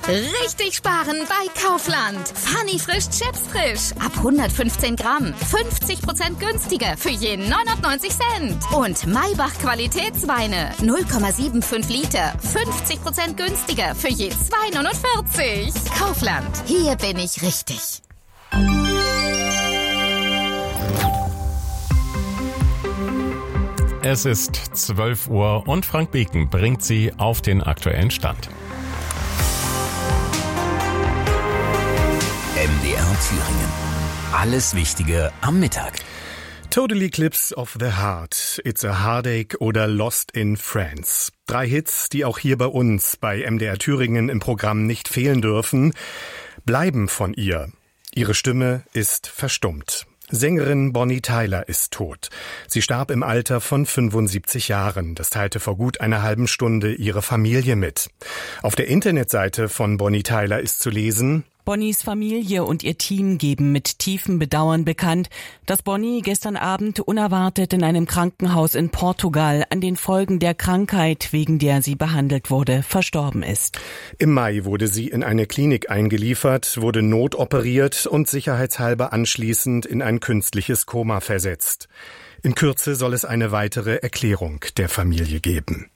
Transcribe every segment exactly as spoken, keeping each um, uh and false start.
Richtig sparen bei Kaufland. Funny frisch Chips frisch. Ab hundertfünfzehn Gramm. fünfzig Prozent günstiger für je neunundneunzig Cent. Und Maybach Qualitätsweine. null Komma fünfundsiebzig Liter. fünfzig Prozent günstiger für je zwei neunundvierzig. Kaufland. Hier bin ich richtig. Es ist zwölf Uhr und Frank Beken bringt Sie auf den aktuellen Stand. M D R Thüringen. Alles Wichtige am Mittag. Total Eclipse of the Heart, It's a Heartache oder Lost in France. Drei Hits, die auch hier bei uns bei M D R Thüringen im Programm nicht fehlen dürfen, bleiben von ihr. Ihre Stimme ist verstummt. Sängerin Bonnie Tyler ist tot. Sie starb im Alter von fünfundsiebzig Jahren. Das teilte vor gut einer halben Stunde ihre Familie mit. Auf der Internetseite von Bonnie Tyler ist zu lesen: Bonnies Familie und ihr Team geben mit tiefem Bedauern bekannt, dass Bonnie gestern Abend unerwartet in einem Krankenhaus in Portugal an den Folgen der Krankheit, wegen der sie behandelt wurde, verstorben ist. Im Mai wurde sie in eine Klinik eingeliefert, wurde notoperiert und sicherheitshalber anschließend in ein künstliches Koma versetzt. In Kürze soll es eine weitere Erklärung der Familie geben.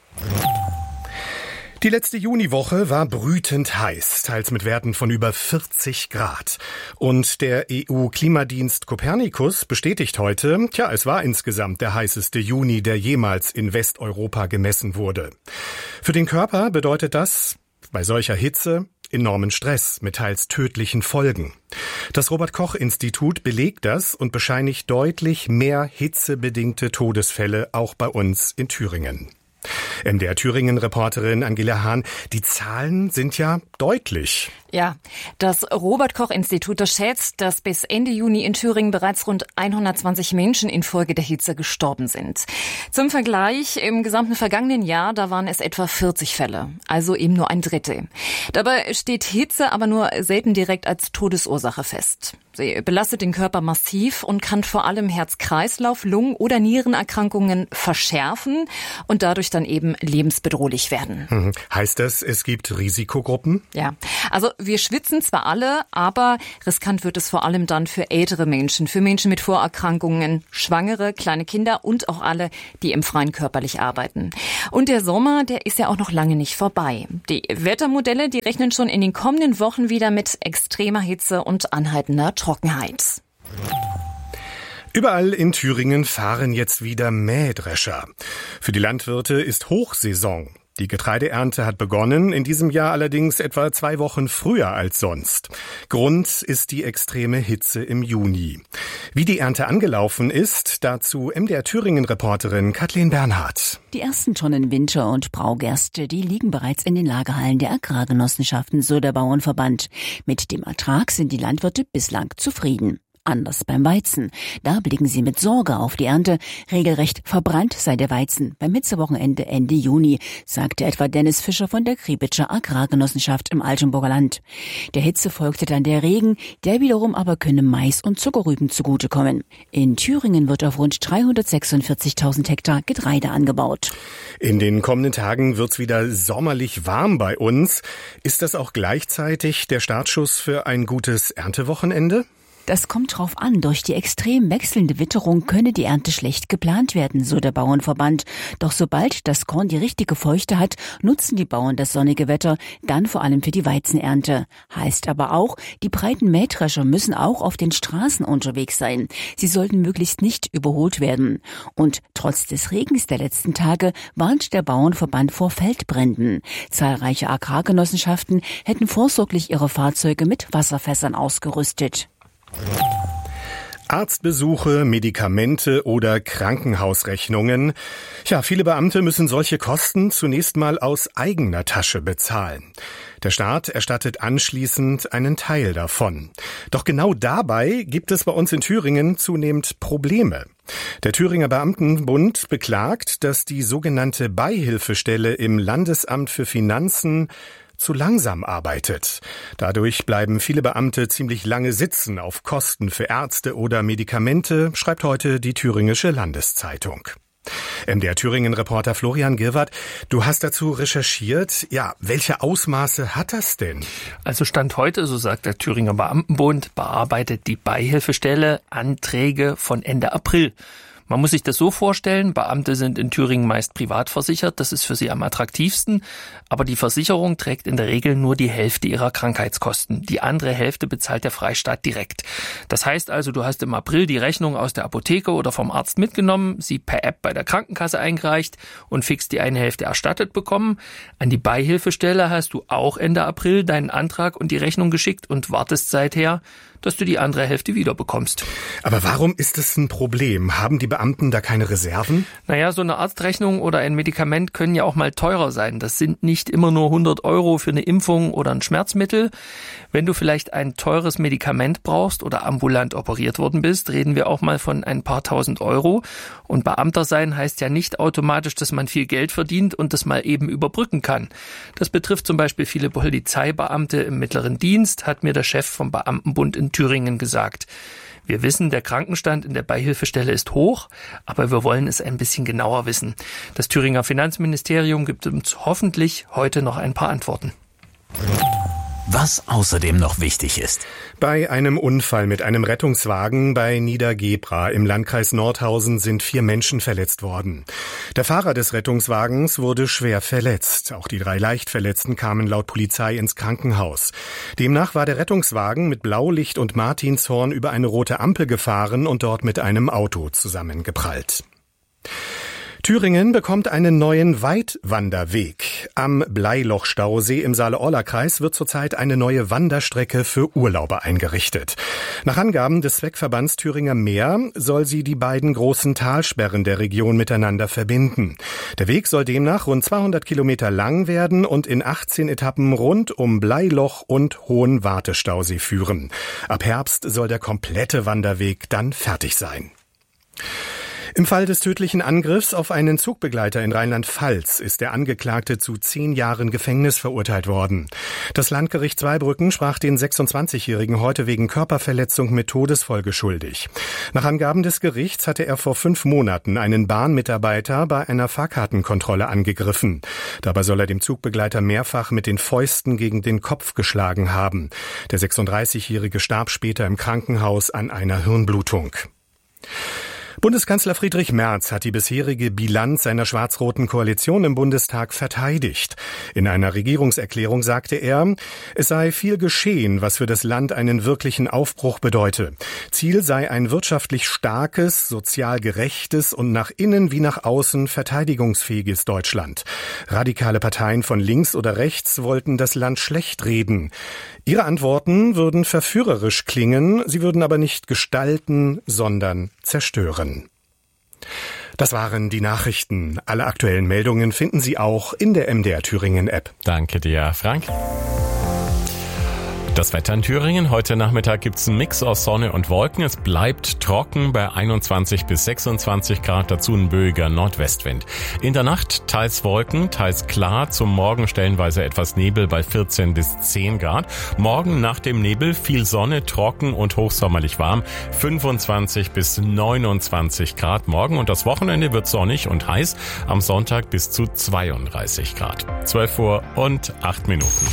Die letzte Juniwoche war brütend heiß, teils mit Werten von über vierzig Grad. Und der E U-Klimadienst Copernicus bestätigt heute, tja, es war insgesamt der heißeste Juni, der jemals in Westeuropa gemessen wurde. Für den Körper bedeutet das bei solcher Hitze enormen Stress mit teils tödlichen Folgen. Das Robert-Koch-Institut belegt das und bescheinigt deutlich mehr hitzebedingte Todesfälle auch bei uns in Thüringen. M D R Thüringen-Reporterin Angela Hahn, die Zahlen sind ja deutlich. Ja, das Robert-Koch-Institut schätzt, dass bis Ende Juni in Thüringen bereits rund hundertzwanzig Menschen infolge der Hitze gestorben sind. Zum Vergleich, im gesamten vergangenen Jahr, da waren es etwa vierzig Fälle, also eben nur ein Drittel. Dabei steht Hitze aber nur selten direkt als Todesursache fest. Sie belastet den Körper massiv und kann vor allem Herz-Kreislauf-, Lungen- oder Nierenerkrankungen verschärfen und dadurch dann eben lebensbedrohlich werden. Hm. Heißt das, es gibt Risikogruppen? Ja, also wir schwitzen zwar alle, aber riskant wird es vor allem dann für ältere Menschen, für Menschen mit Vorerkrankungen, Schwangere, kleine Kinder und auch alle, die im Freien körperlich arbeiten. Und der Sommer, der ist ja auch noch lange nicht vorbei. Die Wettermodelle, die rechnen schon in den kommenden Wochen wieder mit extremer Hitze und anhaltender Trockenheit. Überall in Thüringen fahren jetzt wieder Mähdrescher. Für die Landwirte ist Hochsaison. Die Getreideernte hat begonnen, in diesem Jahr allerdings etwa zwei Wochen früher als sonst. Grund ist die extreme Hitze im Juni. Wie die Ernte angelaufen ist, dazu M D R Thüringen-Reporterin Kathleen Bernhardt. Die ersten Tonnen Winter- und Braugerste, die liegen bereits in den Lagerhallen der Agrargenossenschaften, so der Bauernverband. Mit dem Ertrag sind die Landwirte bislang zufrieden. Anders beim Weizen. Da blicken sie mit Sorge auf die Ernte. Regelrecht verbrannt sei der Weizen beim Hitzewochenende Ende Juni, sagte etwa Dennis Fischer von der Kriebitscher Agrargenossenschaft im Altenburger Land. Der Hitze folgte dann der Regen, der wiederum aber könne Mais und Zuckerrüben zugutekommen. In Thüringen wird auf rund dreihundertsechsundvierzigtausend Hektar Getreide angebaut. In den kommenden Tagen wird's wieder sommerlich warm bei uns. Ist das auch gleichzeitig der Startschuss für ein gutes Erntewochenende? Das kommt drauf an. Durch die extrem wechselnde Witterung könne die Ernte schlecht geplant werden, so der Bauernverband. Doch sobald das Korn die richtige Feuchte hat, nutzen die Bauern das sonnige Wetter, dann vor allem für die Weizenernte. Heißt aber auch, die breiten Mähdrescher müssen auch auf den Straßen unterwegs sein. Sie sollten möglichst nicht überholt werden. Und trotz des Regens der letzten Tage warnt der Bauernverband vor Feldbränden. Zahlreiche Agrargenossenschaften hätten vorsorglich ihre Fahrzeuge mit Wasserfässern ausgerüstet. Arztbesuche, Medikamente oder Krankenhausrechnungen. Ja, viele Beamte müssen solche Kosten zunächst mal aus eigener Tasche bezahlen. Der Staat erstattet anschließend einen Teil davon. Doch genau dabei gibt es bei uns in Thüringen zunehmend Probleme. Der Thüringer Beamtenbund beklagt, dass die sogenannte Beihilfestelle im Landesamt für Finanzen zu langsam arbeitet. Dadurch bleiben viele Beamte ziemlich lange sitzen auf Kosten für Ärzte oder Medikamente, schreibt heute die Thüringische Landeszeitung. M D R Thüringen-Reporter Florian Girwart, du hast dazu recherchiert. Ja, welche Ausmaße hat das denn? Also Stand heute, so sagt der Thüringer Beamtenbund, bearbeitet die Beihilfestelle Anträge von Ende April. Man muss sich das so vorstellen, Beamte sind in Thüringen meist privat versichert, das ist für sie am attraktivsten, aber die Versicherung trägt in der Regel nur die Hälfte ihrer Krankheitskosten. Die andere Hälfte bezahlt der Freistaat direkt. Das heißt also, du hast im April die Rechnung aus der Apotheke oder vom Arzt mitgenommen, sie per App bei der Krankenkasse eingereicht und fix die eine Hälfte erstattet bekommen. An die Beihilfestelle hast du auch Ende April deinen Antrag und die Rechnung geschickt und wartest seither, dass du die andere Hälfte wieder bekommst. Aber warum ist es ein Problem? Haben die Beamten da keine Reserven? Naja, so eine Arztrechnung oder ein Medikament können ja auch mal teurer sein. Das sind nicht immer nur hundert Euro für eine Impfung oder ein Schmerzmittel. Wenn du vielleicht ein teures Medikament brauchst oder ambulant operiert worden bist, reden wir auch mal von ein paar tausend Euro. Und Beamter sein heißt ja nicht automatisch, dass man viel Geld verdient und das mal eben überbrücken kann. Das betrifft zum Beispiel viele Polizeibeamte im mittleren Dienst, hat mir der Chef vom Beamtenbund in Thüringen gesagt. Wir wissen, der Krankenstand in der Beihilfestelle ist hoch, aber wir wollen es ein bisschen genauer wissen. Das Thüringer Finanzministerium gibt uns hoffentlich heute noch ein paar Antworten. Was außerdem noch wichtig ist. Bei einem Unfall mit einem Rettungswagen bei Niedergebra im Landkreis Nordhausen sind vier Menschen verletzt worden. Der Fahrer des Rettungswagens wurde schwer verletzt. Auch die drei Leichtverletzten kamen laut Polizei ins Krankenhaus. Demnach war der Rettungswagen mit Blaulicht und Martinshorn über eine rote Ampel gefahren und dort mit einem Auto zusammengeprallt. Thüringen bekommt einen neuen Weitwanderweg. Am Bleiloch-Stausee im Saale-Orla-Kreis wird zurzeit eine neue Wanderstrecke für Urlauber eingerichtet. Nach Angaben des Zweckverbands Thüringer Meer soll sie die beiden großen Talsperren der Region miteinander verbinden. Der Weg soll demnach rund zweihundert Kilometer lang werden und in achtzehn Etappen rund um Bleiloch und Hohen Wartestausee führen. Ab Herbst soll der komplette Wanderweg dann fertig sein. Im Fall des tödlichen Angriffs auf einen Zugbegleiter in Rheinland-Pfalz ist der Angeklagte zu zehn Jahren Gefängnis verurteilt worden. Das Landgericht Zweibrücken sprach den sechsundzwanzigjährigen heute wegen Körperverletzung mit Todesfolge schuldig. Nach Angaben des Gerichts hatte er vor fünf Monaten einen Bahnmitarbeiter bei einer Fahrkartenkontrolle angegriffen. Dabei soll er dem Zugbegleiter mehrfach mit den Fäusten gegen den Kopf geschlagen haben. Der sechsunddreißigjährige starb später im Krankenhaus an einer Hirnblutung. Bundeskanzler Friedrich Merz hat die bisherige Bilanz seiner schwarz-roten Koalition im Bundestag verteidigt. In einer Regierungserklärung sagte er, es sei viel geschehen, was für das Land einen wirklichen Aufbruch bedeute. Ziel sei ein wirtschaftlich starkes, sozial gerechtes und nach innen wie nach außen verteidigungsfähiges Deutschland. Radikale Parteien von links oder rechts wollten das Land schlecht reden. Ihre Antworten würden verführerisch klingen, sie würden aber nicht gestalten, sondern zerstören. Das waren die Nachrichten. Alle aktuellen Meldungen finden Sie auch in der M D R Thüringen App. Danke dir, Frank. Das Wetter in Thüringen. Heute Nachmittag gibt's einen Mix aus Sonne und Wolken. Es bleibt trocken bei einundzwanzig bis sechsundzwanzig Grad, dazu ein böiger Nordwestwind. In der Nacht teils Wolken, teils klar, zum Morgen stellenweise etwas Nebel bei vierzehn bis zehn Grad. Morgen nach dem Nebel viel Sonne, trocken und hochsommerlich warm, fünfundzwanzig bis neunundzwanzig Grad morgen. Und das Wochenende wird sonnig und heiß, am Sonntag bis zu zweiunddreißig Grad. zwölf Uhr und acht Minuten.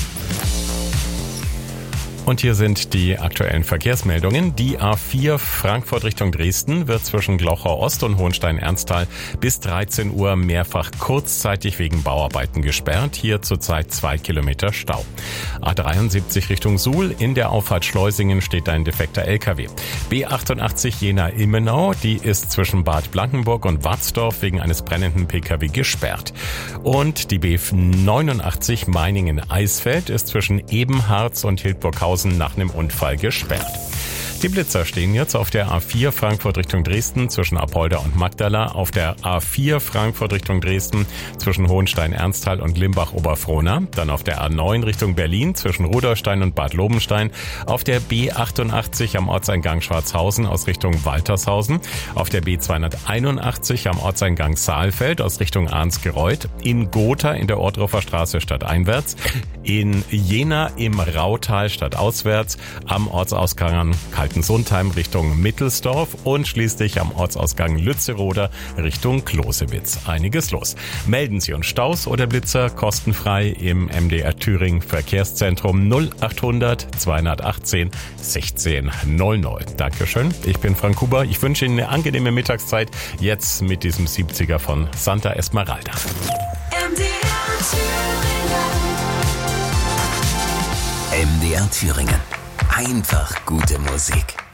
Und hier sind die aktuellen Verkehrsmeldungen. Die A vier Frankfurt Richtung Dresden wird zwischen Glauchau Ost und Hohenstein-Ernsthal bis dreizehn Uhr mehrfach kurzzeitig wegen Bauarbeiten gesperrt. Hier zurzeit zwei Kilometer Stau. A dreiundsiebzig Richtung Suhl. In der Auffahrt Schleusingen steht ein defekter L K W. B achtundachtzig Jena-Immenau. Die ist zwischen Bad Blankenburg und Watzdorf wegen eines brennenden P K W gesperrt. Und die B neunundachtzig Meiningen-Eisfeld ist zwischen Ebenharz und Hildburghausen nach einem Unfall gesperrt. Die Blitzer stehen jetzt auf der A vier Frankfurt Richtung Dresden zwischen Apolda und Magdala, auf der A vier Frankfurt Richtung Dresden zwischen Hohenstein-Ernsthal und Limbach-Oberfrohna, dann auf der A neun Richtung Berlin zwischen Rudolstein und Bad Lobenstein, auf der B achtundachtzig am Ortseingang Schwarzhausen aus Richtung Waltershausen, auf der B zweihunderteinundachtzig am Ortseingang Saalfeld aus Richtung Arnsgereuth, in Gotha in der Ohrdruffer Straße stadteinwärts, in Jena im Rautal stadtauswärts, am Ortsausgang Seiten Sundheim Richtung Mittelsdorf und schließlich am Ortsausgang Lützeroder Richtung Klosewitz. Einiges los. Melden Sie uns Staus oder Blitzer kostenfrei im M D R Thüringen Verkehrszentrum null achthundert zweihundertachtzehn sechzehn null null. Dankeschön. Ich bin Frank Huber. Ich wünsche Ihnen eine angenehme Mittagszeit. Jetzt mit diesem siebziger von Santa Esmeralda. M D R Thüringen. Einfach gute Musik.